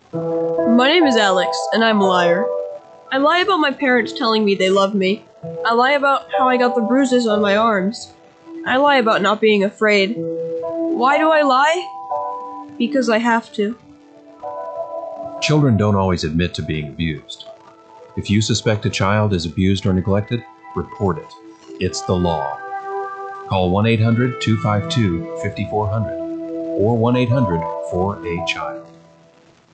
My name is Alex, and I'm a liar. I lie about my parents telling me they love me. I lie about how I got the bruises on my arms. I lie about not being afraid. Why do I lie? Because I have to. Children don't always admit to being abused. If you suspect a child is abused or neglected, report it. It's the law. Call 1-800-252-5400 or 1-800-4-A-CHILD.